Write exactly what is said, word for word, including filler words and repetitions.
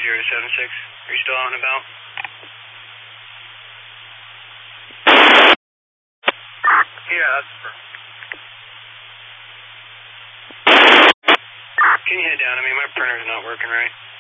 zero seven six. Are you still out and about? Yeah, that's perfect. Can you head down? I mean, my printer's not working right.